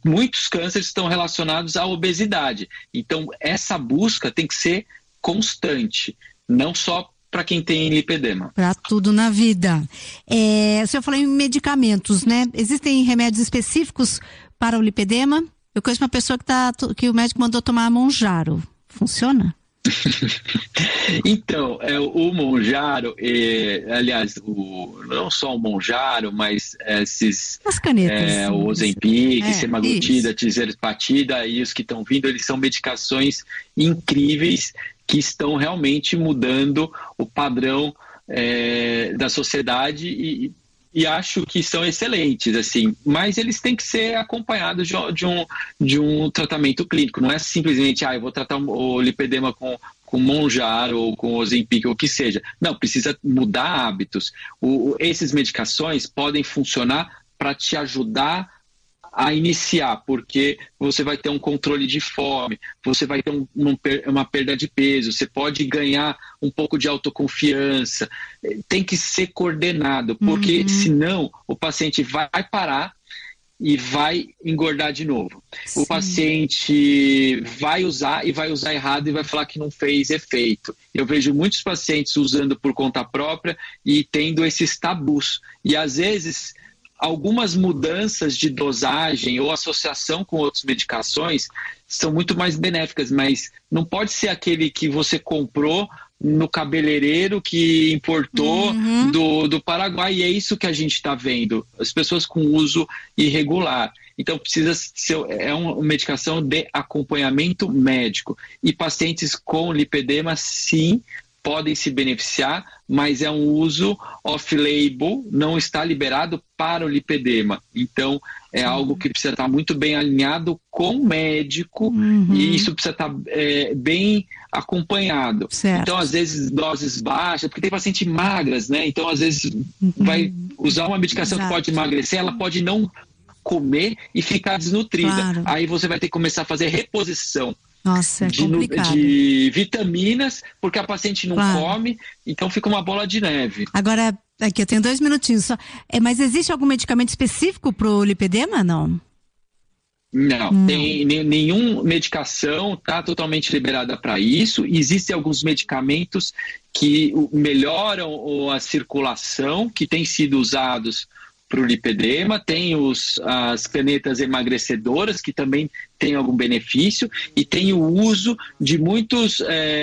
muitos cânceres estão relacionados à obesidade. Então, essa busca tem que ser constante, não só para quem tem lipedema. Para tudo na vida. O senhor falou em medicamentos, né? Existem remédios específicos para o lipedema? Eu conheço uma pessoa que o médico mandou tomar Monjaro. Funciona? Então, o Monjaro, aliás, não só o Monjaro, mas esses... As canetas. O Ozempic, semaglutida, tirzepatida e os que estão vindo, eles são medicações incríveis que estão realmente mudando o padrão da sociedade e acho que são excelentes, assim, mas eles têm que ser acompanhados de um tratamento clínico, não é simplesmente, eu vou tratar o lipedema com Monjaro ou com Ozempic ou o que seja. Não, precisa mudar hábitos. Essas medicações podem funcionar para te ajudar a iniciar, porque você vai ter um controle de fome, você vai ter uma perda de peso, você pode ganhar um pouco de autoconfiança. Tem que ser coordenado, porque senão o paciente vai parar e vai engordar de novo. Sim. O paciente vai usar errado e vai falar que não fez efeito. Eu vejo muitos pacientes usando por conta própria e tendo esses tabus. E às vezes algumas mudanças de dosagem ou associação com outras medicações são muito mais benéficas, mas não pode ser aquele que você comprou no cabeleireiro que importou do Paraguai, e é isso que a gente está vendo, as pessoas com uso irregular. Então precisa ser uma medicação de acompanhamento médico, e pacientes com lipedema sim podem se beneficiar, mas é um uso off-label, não está liberado para o lipedema. Então, é algo que precisa estar muito bem alinhado com o médico e isso precisa estar bem acompanhado. Certo. Então, às vezes, doses baixas, porque tem pacientes magras, né? Então, às vezes, vai usar uma medicação que pode emagrecer, ela pode não comer e ficar desnutrida. Claro. Aí você vai ter que começar a fazer reposição. Nossa, é complicado. De vitaminas, porque a paciente não come, então fica uma bola de neve. Agora, aqui eu tenho 2 minutinhos só. Mas existe algum medicamento específico para o lipedema, não? Não, tem nenhuma medicação está totalmente liberada para isso. Existem alguns medicamentos que melhoram a circulação, que têm sido usados para o lipedema, tem as canetas emagrecedoras, que também tem algum benefício, e tem o uso de muitos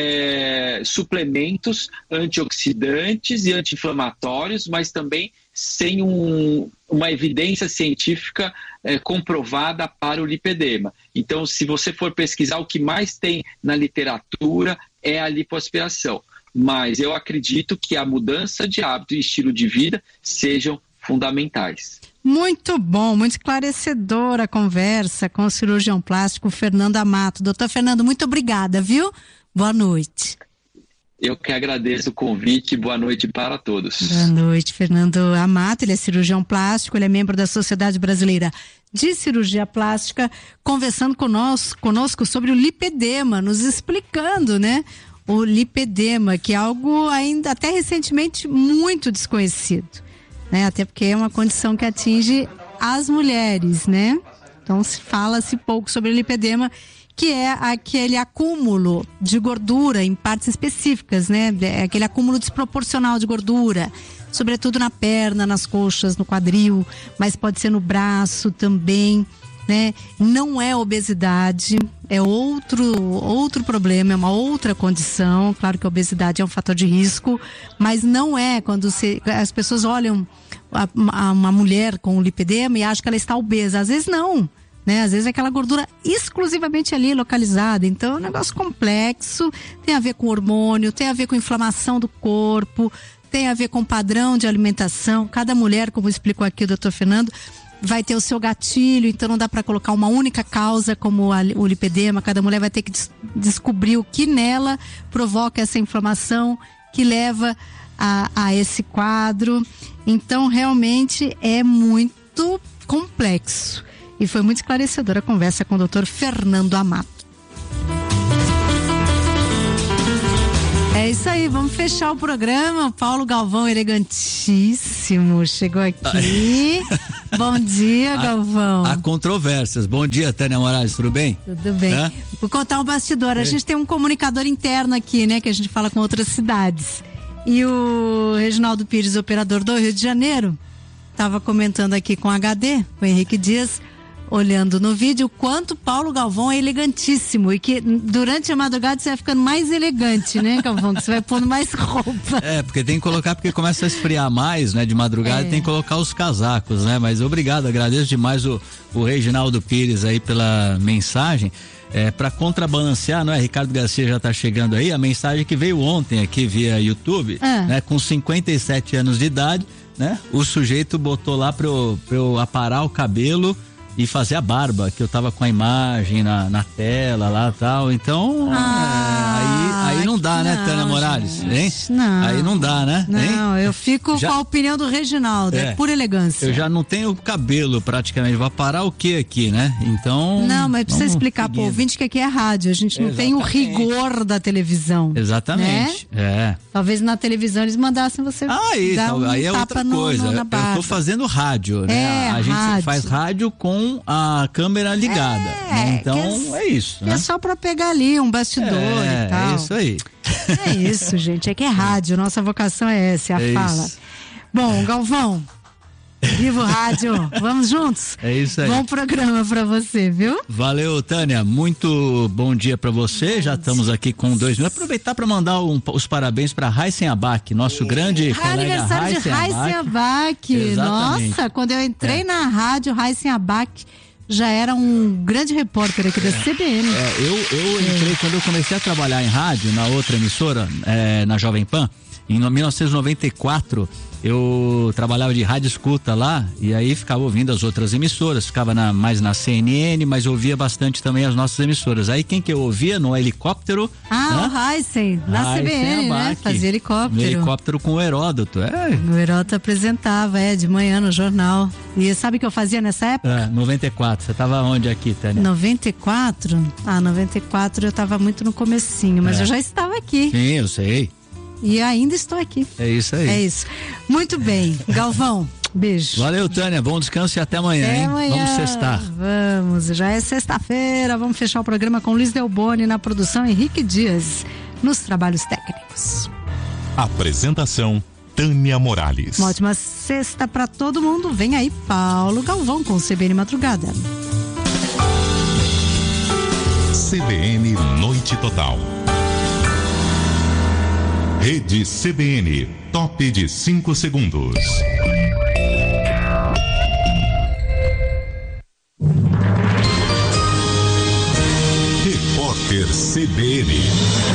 suplementos antioxidantes e anti-inflamatórios, mas também sem uma evidência científica comprovada para o lipedema. Então, se você for pesquisar, o que mais tem na literatura é a lipoaspiração. Mas eu acredito que a mudança de hábito e estilo de vida sejam fundamentais. Muito bom, muito esclarecedora a conversa com o cirurgião plástico Fernando Amato. Doutor Fernando, muito obrigada, viu? Boa noite. Eu que agradeço o convite, boa noite para todos. Boa noite, Fernando Amato, ele é cirurgião plástico, ele é membro da Sociedade Brasileira de Cirurgia Plástica, conversando conosco sobre o lipedema, nos explicando, né? O lipedema, que é algo ainda até recentemente muito desconhecido. Né? Até porque é uma condição que atinge as mulheres, né? Então fala-se pouco sobre o lipedema, que é aquele acúmulo de gordura em partes específicas, né? É aquele acúmulo desproporcional de gordura, sobretudo na perna, nas coxas, no quadril, mas pode ser no braço também, né? Não é obesidade, é outro problema, é uma outra condição. Claro que a obesidade é um fator de risco, mas não é quando as pessoas olham uma mulher com lipedema e acham que ela está obesa. Às vezes não, né? Às vezes é aquela gordura exclusivamente ali localizada. Então é um negócio complexo, tem a ver com hormônio, tem a ver com inflamação do corpo, tem a ver com padrão de alimentação. Cada mulher, como explicou aqui o doutor Fernando, vai ter o seu gatilho, então não dá para colocar uma única causa como o lipedema. Cada mulher vai ter que descobrir o que nela provoca essa inflamação que leva a esse quadro. Então realmente é muito complexo e foi muito esclarecedora a conversa com o Dr. Fernando Amato. É isso aí, vamos fechar o programa. Paulo Galvão, elegantíssimo, chegou aqui. Bom dia, Galvão. Há controvérsias. Bom dia, Tânia Morales, tudo bem? Tudo bem. Vou contar um bastidor. A gente tem um comunicador interno aqui, né, que a gente fala com outras cidades. E o Reginaldo Pires, operador do Rio de Janeiro, estava comentando aqui com o HD, com o Henrique Dias, olhando no vídeo, o quanto Paulo Galvão é elegantíssimo e que durante a madrugada você vai ficando mais elegante, né, Galvão? Que você vai pondo mais roupa. Porque tem que colocar, porque começa a esfriar mais, né, de madrugada, tem que colocar os casacos, né? Mas obrigado, agradeço demais o Reginaldo Pires aí pela mensagem. Para contrabalancear, não é? Ricardo Garcia já tá chegando aí, a mensagem que veio ontem aqui via YouTube, né? Com 57 anos de idade, né? O sujeito botou lá pra eu aparar o cabelo e fazer a barba, que eu tava com a imagem na tela lá e tal, então aí não dá, né, Tânia Morales, hein? Não. Aí não dá, né? Não, eu fico com a opinião do Reginaldo, é pura elegância. Eu já não tenho cabelo praticamente, vou parar o que aqui, né? Então... Não, mas precisa explicar pro ouvinte que aqui é rádio, a gente não tem o rigor da televisão. Exatamente, né? Talvez na televisão eles mandassem você dar um aí é tapa outra coisa, na barba. eu tô fazendo rádio, né? A gente faz rádio com a câmera ligada, né? Então é isso, né? É só pra pegar ali um bastidor e tal. É isso aí. É isso, gente, é que é rádio, nossa vocação é essa, é a fala. Isso. Bom, Galvão, viva o rádio, vamos juntos? É isso aí. Bom programa pra você, viu? Valeu, Tânia, muito bom dia pra você, já estamos aqui com 2 mil. Aproveitar pra mandar os parabéns pra Raíssen Abac, nosso grande colega aniversário de Raíssen Abac. Nossa, quando eu entrei na rádio, Raíssen Abac já era um grande repórter aqui da CBN. Eu entrei quando eu comecei a trabalhar em rádio, na outra emissora, na Jovem Pan, em 1994, eu trabalhava de rádio escuta lá e aí ficava ouvindo as outras emissoras, ficava mais na CNN, mas ouvia bastante também as nossas emissoras. Aí quem que eu ouvia no helicóptero? O Raíssen, na CBN, né? Fazia helicóptero. No helicóptero com o Heródoto. O Heródoto apresentava, de manhã no jornal. E sabe o que eu fazia nessa época? 94, você tava onde aqui, Tânia? 94? 94 eu tava muito no comecinho, mas eu já estava aqui. Sim, eu sei. E ainda estou aqui. É isso aí. É isso. Muito bem. Galvão, beijo. Valeu, Tânia. Bom descanso e até amanhã, hein? Vamos sextar. Vamos, já é sexta-feira. Vamos fechar o programa com Luiz Delboni na produção, Henrique Dias nos trabalhos técnicos. Apresentação, Tânia Morales. Uma ótima sexta pra todo mundo. Vem aí Paulo Galvão com CBN Madrugada. CBN Noite Total. Rede CBN, top de 5 segundos. Repórter CBN.